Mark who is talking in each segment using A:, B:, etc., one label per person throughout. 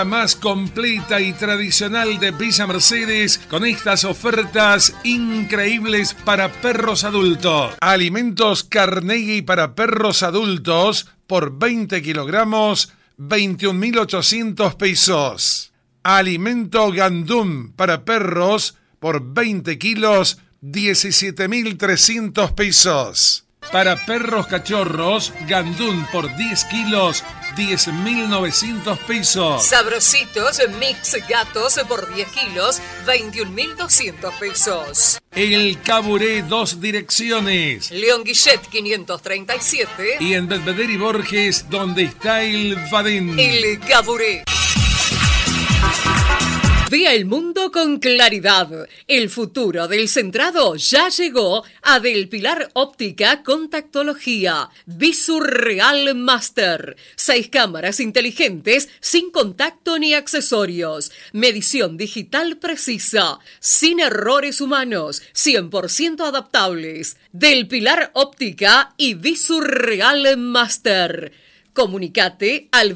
A: La más completa y tradicional de Villa Mercedes con estas ofertas increíbles para perros adultos. Alimentos Carnegie para perros adultos por 20 kilogramos, 21.800 pesos. Alimento Gandum para perros por 20 kilos, 17.300 pesos. Para perros cachorros, Gandún por 10 kilos, 10.900 pesos.
B: Sabrositos Mix Gatos por 10 kilos, 21.200 pesos.
A: El Caburé, 2 direcciones.
B: León Guillet 537.
A: Y en Belvedere y Borges, donde está el Vadén.
B: El Caburé. Vea el mundo con claridad. El futuro del centrado ya llegó a Del Pilar Óptica Contactología. Visurreal Master. 6 cámaras inteligentes sin contacto ni accesorios. Medición digital precisa. Sin errores humanos. 100% adaptables. Del Pilar Óptica y Visurreal Master. Comunicate al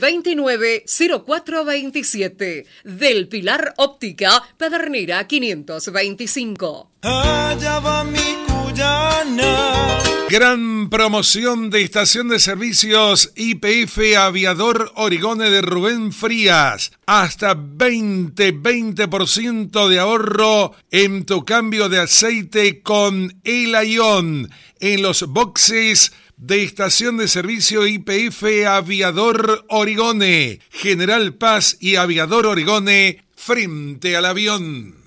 B: 290427. Del Pilar Óptica, Pedernera 525.
C: Allá va mi cuyana.
A: Gran promoción de estación de servicios YPF Aviador Origone de Rubén Frías. Hasta 20% de ahorro en tu cambio de aceite con El Ayón. En los boxes de estación de servicio YPF Aviador Origone, General Paz y Aviador Origone frente al avión.